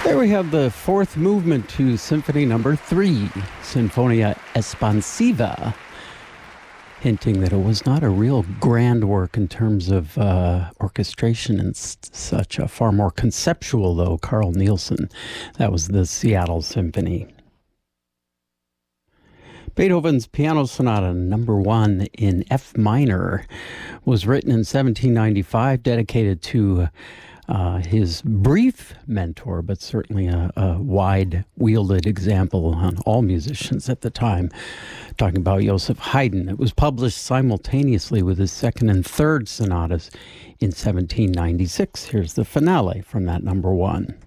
There we have the fourth movement to Symphony Number 3, Sinfonia Espansiva, hinting that it was not a real grand work in terms of orchestration and such. Far more conceptual, though. Carl Nielsen, that was the Seattle Symphony. Beethoven's Piano Sonata Number 1 in F minor was written in 1795, dedicated to his brief mentor, but certainly a wide-wielded example on all musicians at the time, talking about Joseph Haydn. It was published simultaneously with his second and third sonatas in 1796. Here's the finale from that Number 1.